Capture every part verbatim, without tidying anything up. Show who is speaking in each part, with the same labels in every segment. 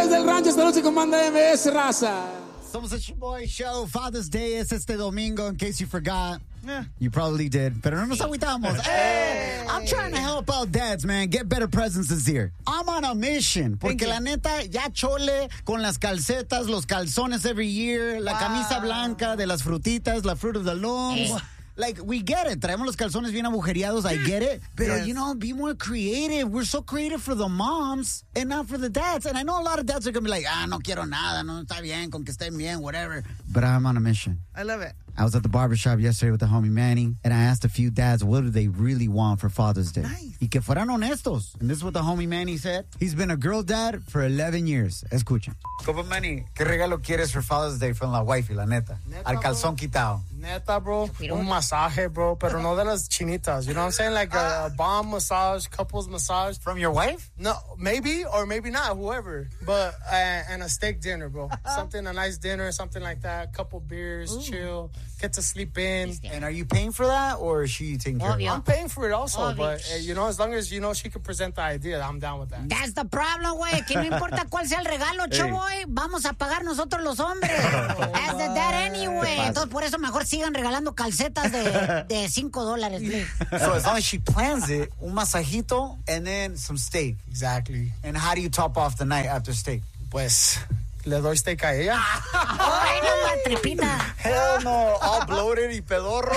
Speaker 1: desde el rancho, esta noche con Banda M S, raza.
Speaker 2: Somos el Shaboy Show. Father's Day es este domingo, in case you forgot. Yeah. You probably did. Pero no nos agüitamos. Hey, I'm trying to help out dads, man. Get better presents this year. I'm on a mission. Porque la neta, ya chole con las calcetas, los calzones every year, la wow. camisa blanca de las frutitas, la fruit of the loom. Hey. Like, we get it. Traemos los calzones bien agujereados. I get it. Pero, yes. you know, be more creative. We're so creative for the moms and not for the dads. And I know a lot of dads are going to be like, ah, no quiero nada. No está bien, con que estén bien, whatever. But I'm on a mission.
Speaker 3: I love it.
Speaker 2: I was at the barbershop yesterday with the homie Manny, and I asked a few dads what do they really want for Father's Day.
Speaker 3: Nice.
Speaker 2: Y que fueran honestos. And this is what the homie Manny said. He's been a girl dad for eleven years. Escuchen. Como Manny, ¿qué regalo quieres for Father's Day from la wifey, la neta? neta Al calzón bro. Quitado.
Speaker 4: Neta, bro, un masaje, bro, pero no de las chinitas. You know what I'm saying? Like a, a bomb massage, couples massage.
Speaker 2: From your wife?
Speaker 4: No, maybe or maybe not, whoever. But, uh, and a steak dinner, bro. Something, a nice dinner, something like that. Couple beers, Ooh. chill, get to sleep in.
Speaker 2: And are you paying for that, or is she taking care of it?
Speaker 4: I'm paying for it also, Obvio. but, uh, you know, as long as, you know, she can present the idea, I'm down with that.
Speaker 5: That's the problem, güey, que no importa cuál sea el regalo, Chaboy, vamos a pagar nosotros los hombres. As the dad anyway. Entonces, por eso mejor sigan regalando calcetas de, de cinco dólares, please.
Speaker 2: So as long as she plans it, un masajito and then some steak.
Speaker 4: Exactly.
Speaker 2: And how do you top off the night after steak?
Speaker 4: Pues, le doy steak a ella.
Speaker 5: Ay, no, ma tripita.
Speaker 2: Hell no, all bloated y pedorro.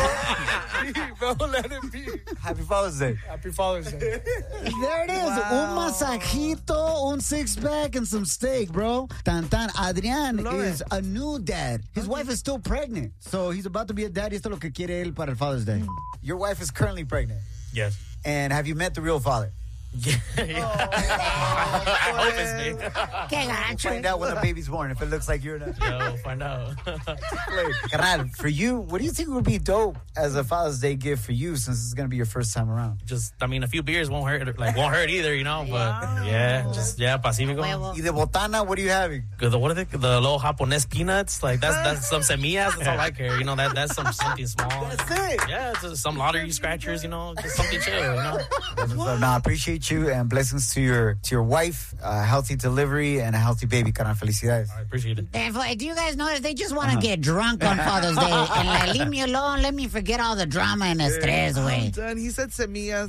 Speaker 4: Don't let it be.
Speaker 2: Happy Father's Day.
Speaker 4: Happy Father's Day.
Speaker 2: There it is. Wow. Un masajito, un six-pack, and some steak, bro. Tan tan. Adrián Love is it. a new dad. His okay. wife is still pregnant. So he's about to be a dad. Y esto es lo que quiere él para el Father's Day. Mm. Your wife is currently pregnant.
Speaker 6: Yes.
Speaker 2: And have you met the real father?
Speaker 6: Yeah. Oh, I hope it's me.
Speaker 5: Qué gacho.
Speaker 2: Find out when the baby's born if it looks like you're not.
Speaker 6: Yo, find out.
Speaker 2: Carnal, for you, what do you think would be dope as a Father's Day gift for you since it's going to be your first time around?
Speaker 6: Just, I mean, a few beers won't hurt, like, won't hurt either, you know, but yeah, just, yeah, Pacífico.
Speaker 2: Y de botana, what are you having?
Speaker 6: The, what are they, the little Japonés peanuts? Like, that's that's some semillas, that's all I care, you know, that that's some something small.
Speaker 2: That's it.
Speaker 6: Yeah, it's just some lottery scratchers, you know, just something chill, you know.
Speaker 2: So, no, I appreciate you and blessings to your to your wife, a healthy delivery and a healthy baby. Carnal, felicidades.
Speaker 6: I appreciate it.
Speaker 5: Do you guys notice they just want to uh-huh. get drunk on Father's Day and like, leave me alone, let me forget all the drama and the stress, güey.
Speaker 3: I'm done. He said semillas.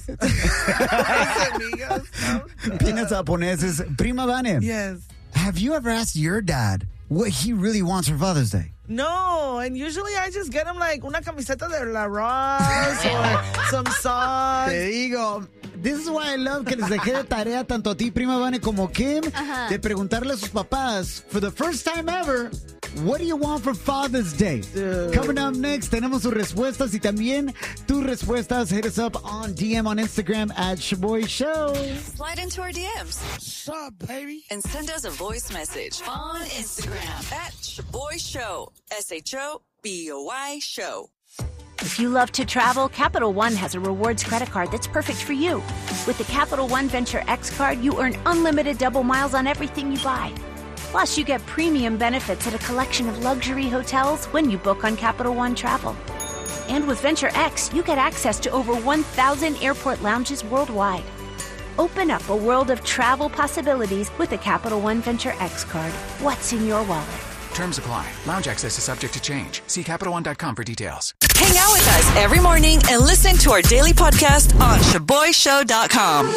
Speaker 3: semillas.
Speaker 2: Peanuts japoneses. Prima Vane.
Speaker 3: Yes.
Speaker 2: Have you ever asked your dad what he really wants for Father's Day?
Speaker 3: No, and usually I just get him like una camiseta de La Ross or some socks.
Speaker 2: Te digo, this is why I love que les dejé de tarea tanto a ti, Prima Vane, como Kim, uh-huh. de preguntarle a sus papás, for the first time ever, what do you want for Father's Day? Dude. Coming up next, tenemos sus respuestas y también tus respuestas. Hit us up on D M on Instagram at Shaboy Show.
Speaker 7: Slide into our D Ms.
Speaker 4: What's up, baby?
Speaker 7: And send us a voice message on Instagram at Shaboy Show. S H O B O Y Show.
Speaker 8: If you love to travel, Capital One has a rewards credit card that's perfect for you. With the Capital One Venture X card, you earn unlimited double miles on everything you buy. Plus, you get premium benefits at a collection of luxury hotels when you book on Capital One Travel. And with Venture X, you get access to over one thousand airport lounges worldwide. Open up a world of travel possibilities with the Capital One Venture X card. What's in your wallet?
Speaker 9: Terms apply. Lounge access is subject to change. See Capital One dot com for details.
Speaker 7: Hang out with us every morning and listen to our daily podcast on Shaboy Show dot com.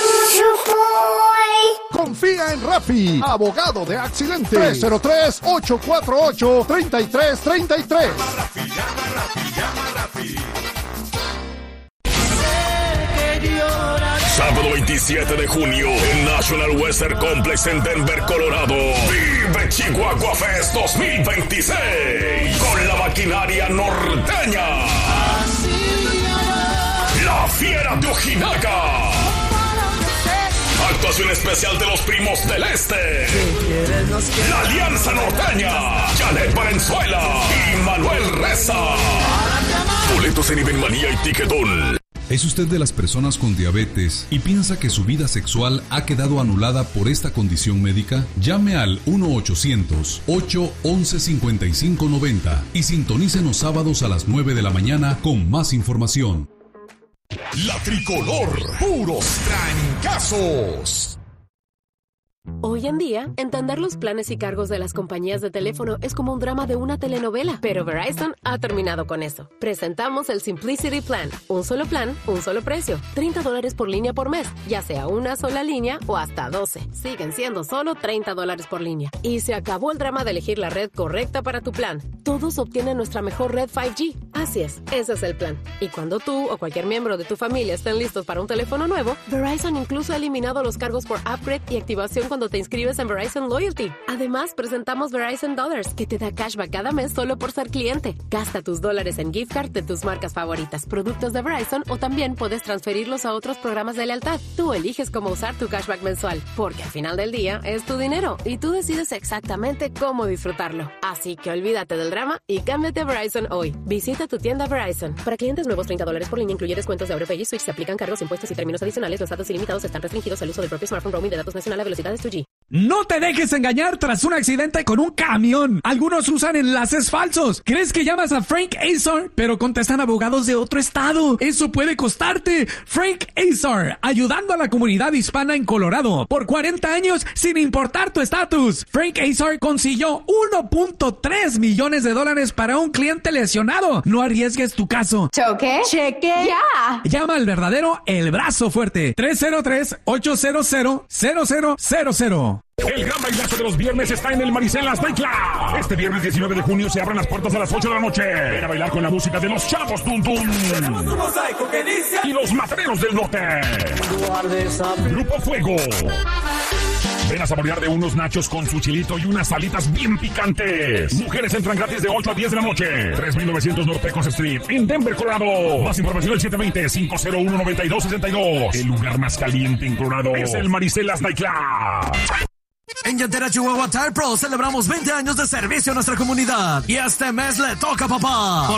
Speaker 10: Confía en Rafi, abogado de accidentes. tres cero tres, ocho cuatro ocho, tres tres tres tres.
Speaker 11: Sábado veintisiete de junio en National Western Complex en Denver, Colorado. Vive Chihuahua Fest dos mil veintiséis con la maquinaria norteña. La Fiera de Ojinaga. Actuación especial de los Primos del Este. La Alianza Norteña. Janet Valenzuela y Manuel Reza. Boletos en Ibenmanía y Tiquetón.
Speaker 12: ¿Es usted de las personas con diabetes y piensa que su vida sexual ha quedado anulada por esta condición médica? Llame al uno ochocientos, ocho once, cincuenta y cinco noventa y sintonicen los sábados a las nueve de la mañana con más información.
Speaker 11: La Tricolor, puros trancazos.
Speaker 13: Hoy en día, entender los planes y cargos de las compañías de teléfono es como un drama de una telenovela, pero Verizon ha terminado con eso. Presentamos el Simplicity Plan. Un solo plan, un solo precio. treinta dólares por línea por mes, ya sea una sola línea o hasta doce. Siguen siendo solo treinta dólares por línea. Y se acabó el drama de elegir la red correcta para tu plan. Todos obtienen nuestra mejor red cinco G. Así es, ese es el plan. Y cuando tú o cualquier miembro de tu familia estén listos para un teléfono nuevo, Verizon incluso ha eliminado los cargos por upgrade y activación cuando te inscribes en Verizon Loyalty. Además, presentamos Verizon Dollars, que te da cashback cada mes solo por ser cliente. Gasta tus dólares en gift card de tus marcas favoritas, productos de Verizon, o también puedes transferirlos a otros programas de lealtad. Tú eliges cómo usar tu cashback mensual, porque al final del día es tu dinero y tú decides exactamente cómo disfrutarlo. Así que olvídate del drama y cámbiate a Verizon hoy. Visita tu tienda Verizon. Para clientes nuevos, treinta dólares por línea, incluye descuentos de AutoPay y Switch. Se aplican cargos, impuestos y términos adicionales. Los datos ilimitados están restringidos al uso del propio smartphone. Roaming de datos nacional a velocidades dos G.
Speaker 14: No te dejes engañar tras un accidente con un camión. Algunos usan enlaces falsos. ¿Crees que llamas a Frank Azar, pero contestan abogados de otro estado? Eso puede costarte. Frank Azar, ayudando a la comunidad hispana en Colorado por cuarenta años sin importar tu estatus. Frank Azar consiguió uno punto tres millones de dólares para un cliente lesionado. No arriesgues tu caso.
Speaker 15: ¿Choque? Cheque. Ya.
Speaker 14: Llama al verdadero El Brazo Fuerte. tres cero tres, ocho cero cero, cero cero cero cero.
Speaker 11: El gran bailazo de los viernes está en el Maricelas Nightclub. Este viernes diecinueve de junio se abren las puertas a las ocho de la noche. Ven a bailar con la música de los Chavos Tum Tum y los Materos del Norte. Grupo Fuego. Ven a saborear de unos nachos con su chilito y unas salitas bien picantes. Mujeres entran gratis de ocho a diez de la noche. tres mil novecientos North Pecos Street, en Denver, Colorado. Más información al siete dos cero, cinco cero uno, nueve dos seis dos. El lugar más caliente en Colorado es el Maricelas Nightclub.
Speaker 16: En Llantera Chihuahua Tire Pro celebramos veinte años de servicio a nuestra comunidad. Y este mes le toca a papá.